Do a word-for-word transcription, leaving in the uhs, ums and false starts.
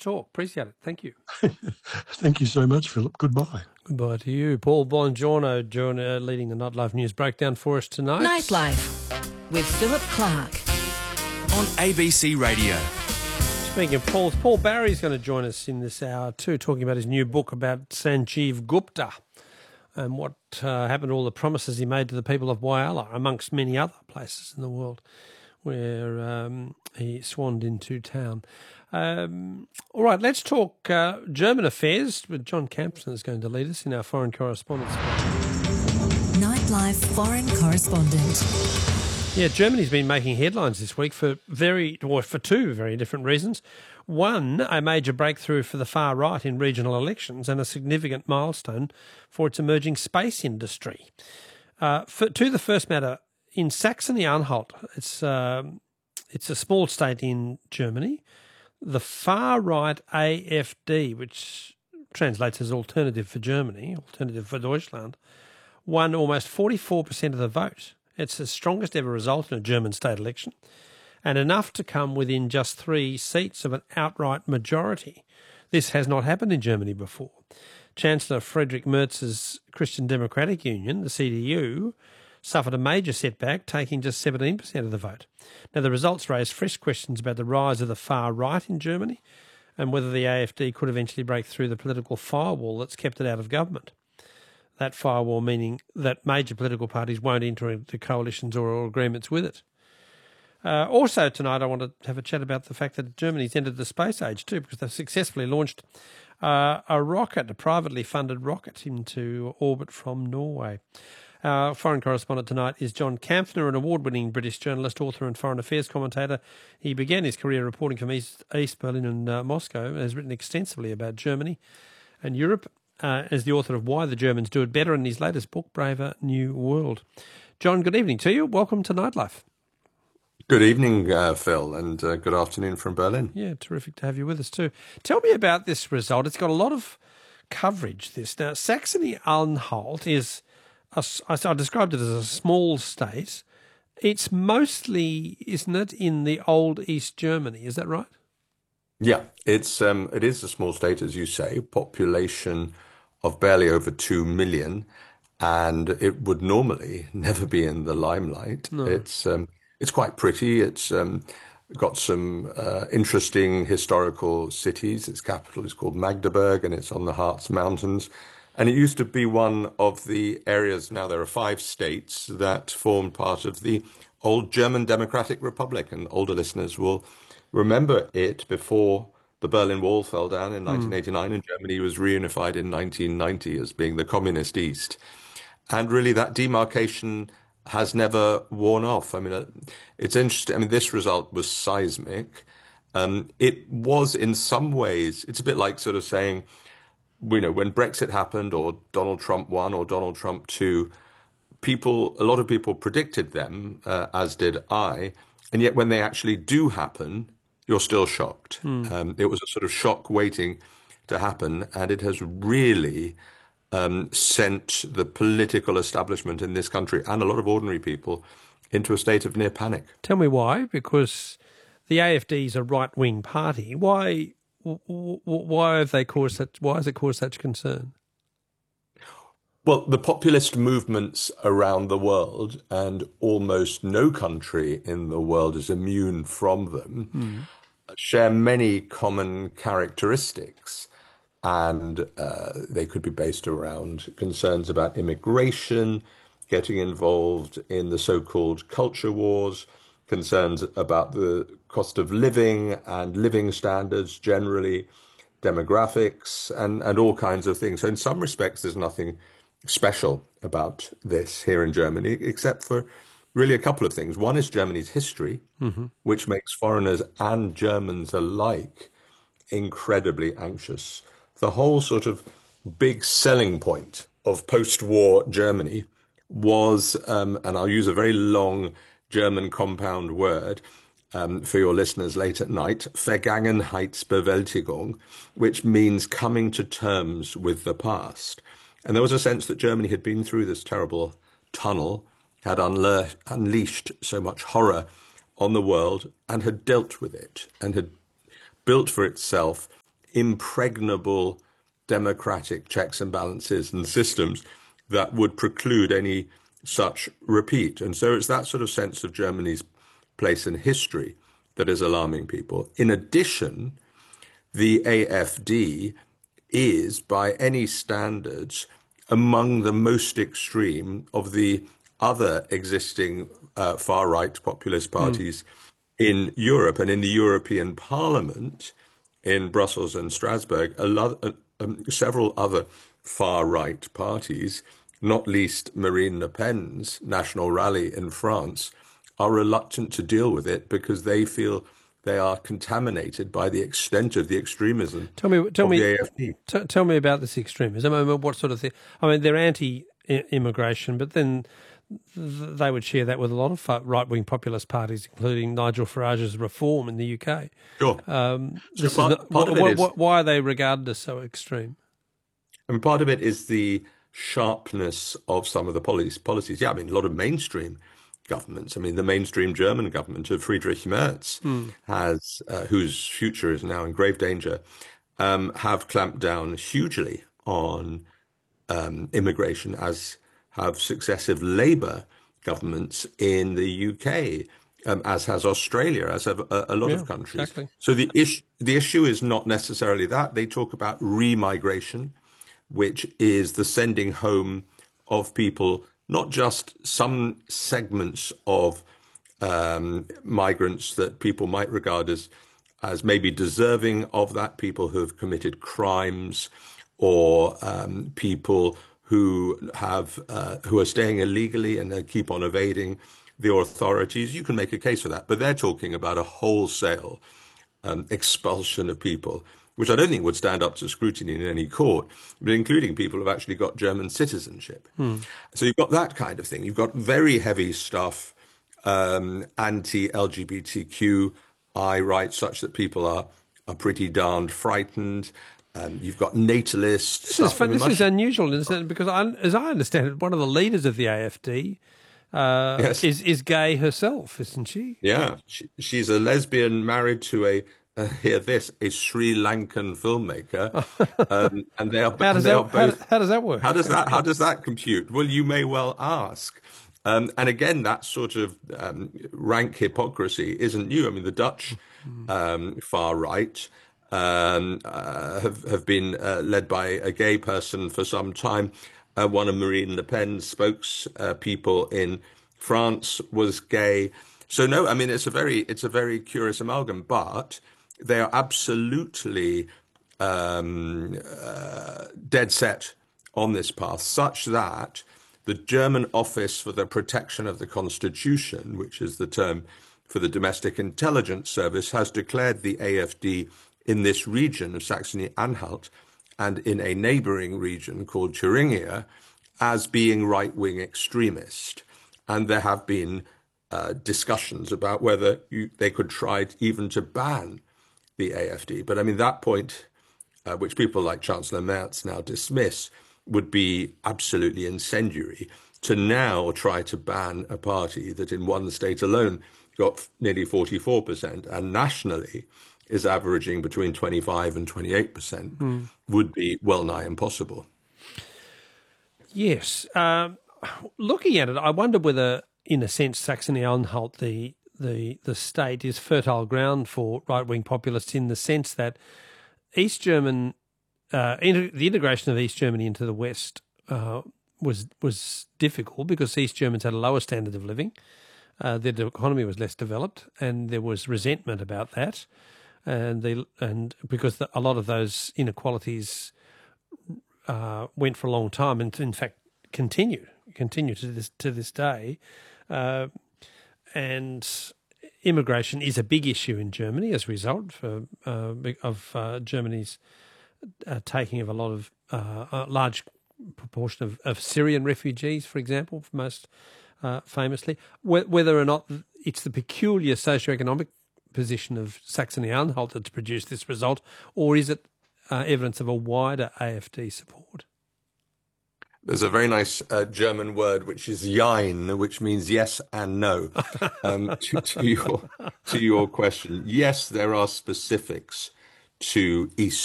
talk. Appreciate it. Thank you. Thank you so much, Philip. Goodbye. Goodbye to you. Paul Bongiorno uh, leading the Nightlife News Breakdown for us tonight. Nightlife with Philip Clark on A B C Radio. Speaking of Paul, Paul Barry's going to join us in this hour too, talking about his new book about Sanjeev Gupta and what uh, happened to all the promises he made to the people of Whyalla, amongst many other places in the world where um, he swanned into town. Um, all right, let's talk uh, German affairs. John Campson is going to lead us in our foreign correspondence. Nightlife foreign correspondent. Yeah, Germany's been making headlines this week for very, or for two very different reasons. One, a major breakthrough for the far right in regional elections and a significant milestone for its emerging space industry. Uh, for, to the first matter, in Saxony-Anhalt, it's uh, it's a small state in Germany. The far-right A F D, which translates as Alternative for Germany, Alternative for Deutschland, won almost forty-four percent of the vote. It's the strongest ever result in a German state election, and enough to come within just three seats of an outright majority. This has not happened in Germany before. Chancellor Friedrich Merz's Christian Democratic Union, the C D U, suffered a major setback, taking just seventeen percent of the vote. Now, the results raised fresh questions about the rise of the far right in Germany and whether the A F D could eventually break through the political firewall that's kept it out of government. That firewall meaning that major political parties won't enter into coalitions or agreements with it. Uh, also tonight I want to have a chat about the fact that Germany's entered the space age too, because they've successfully launched uh, a rocket, a privately funded rocket, into orbit from Norway. Our foreign correspondent tonight is John Kampfner, an award-winning British journalist, author and foreign affairs commentator. He began his career reporting from East, East Berlin and uh, Moscow and has written extensively about Germany and Europe uh, as the author of Why the Germans Do It Better in his latest book, Braver New World. John, good evening to you. Welcome to Nightlife. Good evening, uh, Phil, and uh, good afternoon from Berlin. Yeah, terrific to have you with us too. Tell me about this result. It's got a lot of coverage, this. Now, Saxony-Anhalt is... I described it as a small state. It's mostly, isn't it, in the old East Germany? Is that right? Yeah, it's um, it is a small state, as you say, population of barely over two million, and it would normally never be in the limelight. No. It's um, it's quite pretty. It's um, got some uh, interesting historical cities. Its capital is called Magdeburg, and it's on the Harz Mountains. And it used to be one of the areas, now there are five states, that formed part of the old German Democratic Republic. And older listeners will remember it before the Berlin Wall fell down in nineteen eighty-nine and Germany was reunified in nineteen ninety as being the communist East. And really that demarcation has never worn off. I mean, it's interesting. I mean, this result was seismic. Um, it was in some ways, it's a bit like sort of saying, you know, when Brexit happened or Donald Trump won or Donald Trump two, people, a lot of people predicted them, uh, as did I. And yet when they actually do happen, you're still shocked. Mm. Um, it was a sort of shock waiting to happen. And it has really um, sent the political establishment in this country and a lot of ordinary people into a state of near panic. Tell me why, because the A F D is a right-wing party. Why... Why have they caused such? Why has it caused such concern? Well, the populist movements around the world, and almost no country in the world is immune from them, mm. share many common characteristics. And uh, they could be based around concerns about immigration, getting involved in the so-called culture wars, concerns about the cost of living and living standards generally, demographics, and, and all kinds of things. So in some respects, there's nothing special about this here in Germany, except for really a couple of things. One is Germany's history, mm-hmm. which makes foreigners and Germans alike incredibly anxious. The whole sort of big selling point of post-war Germany was, um, and I'll use a very long German compound word um, for your listeners late at night, Vergangenheitsbewältigung, which means coming to terms with the past. And there was a sense that Germany had been through this terrible tunnel, had unle- unleashed so much horror on the world and had dealt with it and had built for itself impregnable democratic checks and balances and systems that would preclude any such repeat. And so it's that sort of sense of Germany's place in history that is alarming people. In addition, the A F D is, by any standards, among the most extreme of the other existing uh, far-right populist parties mm. in Europe. And in the European Parliament, in Brussels and Strasbourg, a lot, uh, um, several other far-right parties, not least Marine Le Pen's National Rally in France, are reluctant to deal with it because they feel they are contaminated by the extent of the extremism tell me, tell of me, the A F D. T- tell me about this extremism. I mean, what sort of thing? I mean, they're anti-immigration, but then th- they would share that with a lot of right-wing populist parties, including Nigel Farage's Reform in the U K. Sure. Um, so this part, is not, part what, of it what, is, what, why are they regarded as so extreme? And part of it is the sharpness of some of the policies. policies. Yeah, I mean, a lot of mainstream governments. I mean, the mainstream German government of Friedrich Merz mm. has, uh, whose future is now in grave danger, um, have clamped down hugely on um, immigration, as have successive Labour governments in the U K, um, as has Australia, as have a, a lot yeah, of countries. Exactly. So the issue, the issue is not necessarily that. They talk about remigration, which is the sending home of people, not just some segments of um, migrants that people might regard as as maybe deserving of that, people who have committed crimes, or um, people who have uh, who are staying illegally and they keep on evading the authorities. You can make a case for that, but they're talking about a wholesale um, expulsion of people, which I don't think would stand up to scrutiny in any court, but including people who've actually got German citizenship. Hmm. So you've got that kind of thing. You've got very heavy stuff, um, anti-L G B T Q I rights, such that people are, are pretty darned frightened. Um, you've got natalist This, stuff. is, fun, this much... is unusual, isn't it? Because I, as I understand it, one of the leaders of the A F D uh, yes. is, is gay herself, isn't she? Yeah, she, she's a lesbian married to a Uh, hear this, a Sri Lankan filmmaker, um, and they are. How does they that? are both, how, how does that work? How does that? How does that compute? Well, you may well ask. Um, and again, that sort of um, rank hypocrisy isn't new. I mean, the Dutch um, far right um, uh, have have been uh, led by a gay person for some time. Uh, one of Marine Le Pen's spokespeople uh, in France was gay. So no, I mean it's a very it's a very curious amalgam, but they are absolutely um, uh, dead set on this path, such that the German Office for the Protection of the Constitution, which is the term for the Domestic Intelligence Service, has declared the A F D in this region of Saxony-Anhalt and in a neighboring region called Thuringia as being right-wing extremist. And there have been uh, discussions about whether you, they could try even to ban the A F D. But I mean, that point, uh, which people like Chancellor Merz now dismiss, would be absolutely incendiary to now try to ban a party that in one state alone got nearly forty-four percent and nationally is averaging between twenty-five and twenty-eight percent mm. would be well nigh impossible. Yes. Um, looking at it, I wonder whether, in a sense, Saxony-Anhalt, the The, the state, is fertile ground for right-wing populists in the sense that East German, uh, inter- the integration of East Germany into the West uh, was was difficult because East Germans had a lower standard of living, uh, their economy was less developed, and there was resentment about that, and they and because the, a lot of those inequalities uh, went for a long time, and in fact continue continue to this to this day. Uh, And immigration is a big issue in Germany as a result for, uh, of uh, Germany's uh, taking of a lot of uh, a large proportion of, of Syrian refugees, for example, most uh, famously. Whether or not it's the peculiar socioeconomic position of Saxony-Anhalt that's produced this result, or is it uh, evidence of a wider A F D support? There's a very nice uh, German word, which is Jein, which means yes and no. Um, to, to your to your question, yes, there are specifics to East